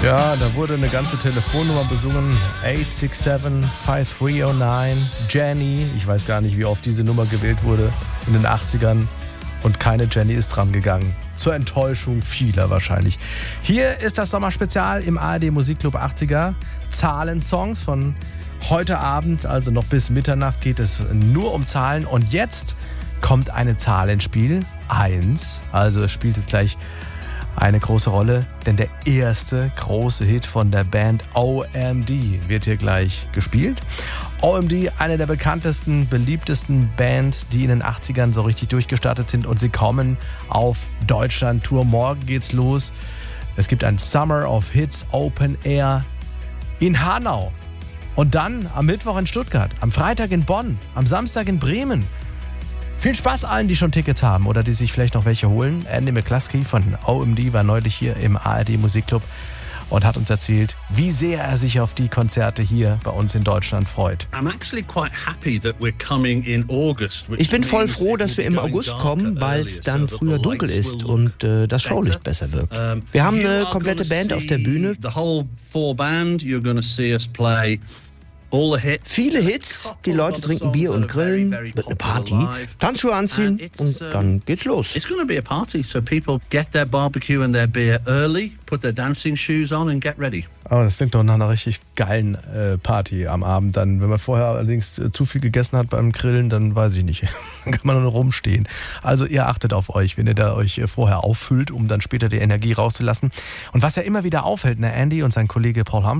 Ja, da wurde eine ganze Telefonnummer besungen. 867-5309. Jenny. Ich weiß gar nicht, wie oft diese Nummer gewählt wurde in den 80ern. Und keine Jenny ist dran gegangen. Zur Enttäuschung vieler wahrscheinlich. Hier ist das Sommerspezial im ARD Musikclub 80er. Zahlensongs von heute Abend, also noch bis Mitternacht geht es nur um Zahlen. Und jetzt kommt eine Zahl ins Spiel. 1. Also es spielt jetzt gleich eine große Rolle, denn der erste große Hit von der Band OMD wird hier gleich gespielt. OMD, eine der bekanntesten, beliebtesten Bands, die in den 80ern so richtig durchgestartet sind, und sie kommen auf Deutschland-Tour. Morgen geht's los. Es gibt ein Summer of Hits Open Air in Hanau und dann am Mittwoch in Stuttgart, am Freitag in Bonn, am Samstag in Bremen. Viel Spaß allen, die schon Tickets haben oder die sich vielleicht noch welche holen. Andy McCluskey von OMD war neulich hier im ARD Musikclub und hat uns erzählt, wie sehr er sich auf die Konzerte hier bei uns in Deutschland freut. Ich bin voll froh, dass wir im August kommen, weil es dann früher dunkel ist und das Showlicht besser wirkt. Wir haben eine komplette Band auf der Bühne. Viele Hits, die Leute trinken Bier und grillen, wird eine Party, Tanzschuhe anziehen und dann geht's los. It's going to be a party, so people get their barbecue and their beer early, put their dancing shoes on and get ready. Oh, das klingt doch nach einer richtig geilen Party am Abend. Dann, wenn man vorher allerdings zu viel gegessen hat beim Grillen, dann weiß ich nicht, dann kann man nur noch rumstehen. Also ihr achtet auf euch, wenn ihr da euch vorher auffüllt, um dann später die Energie rauszulassen. Und was ja immer wieder auffällt, Andy und sein Kollege Paul Hamm